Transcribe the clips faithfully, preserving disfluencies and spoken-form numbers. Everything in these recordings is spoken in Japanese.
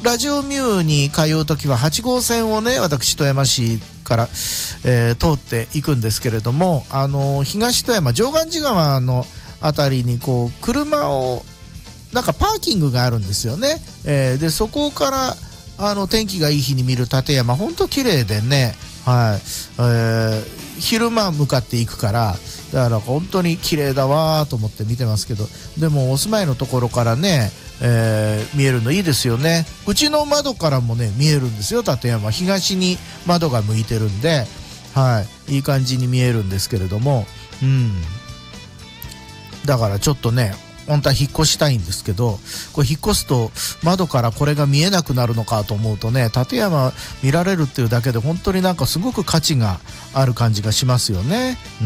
ラジオミューに通うときははち号線をね、私富山市から、えー、通っていくんですけれども、あのー、東富山常願寺川のあたりにこう車をなんかパーキングがあるんですよね。えー、でそこからあの天気がいい日に見る立山、本当綺麗でね、はい、えー、昼間向かっていくから、だから本当に綺麗だわーと思って見てますけど、でもお住まいのところからね、えー、見えるのいいですよね。うちの窓からもね見えるんですよ。立山東に窓が向いてるんで、はい、いい感じに見えるんですけれども、うん、だからちょっとね本当は引っ越したいんですけど、これ引っ越すと窓からこれが見えなくなるのかと思うとね、立山見られるっていうだけで本当になんかすごく価値がある感じがしますよね。うん。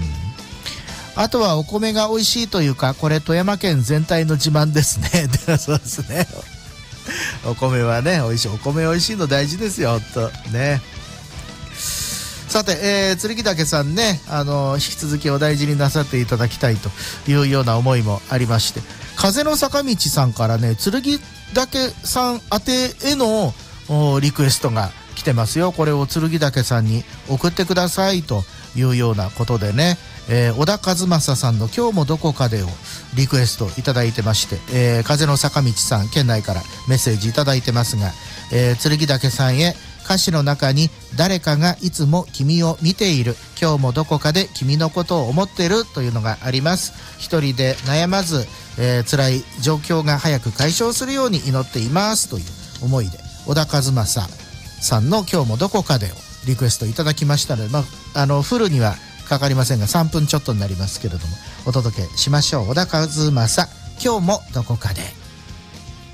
あとはお米が美味しいというか、これ富山県全体の自慢ですね。そうですね。お米はね美味しい、お米美味しいの大事ですよ、本当ね。さて、えー、剣岳さんね、あの引き続きお大事になさっていただきたいというような思いもありまして、風の坂道さんからね、剣岳さん宛てへのリクエストが来てますよ。これを剣岳さんに送ってくださいというようなことでね、えー、小田和正さんの今日もどこかでをリクエストいただいてまして、えー、風の坂道さん県内からメッセージいただいてますが、えー、剣岳さんへ歌詞の中に誰かがいつも君を見ている、今日もどこかで君のことを思っているというのがあります。一人で悩まず、えー、辛い状況が早く解消するように祈っていますという思いで、小田和正さんの今日もどこかでをリクエストいただきましたので、まあ、あのフルにはかかりませんがさんぷんちょっとになりますけれどもお届けしましょう。小田和正今日もどこかで。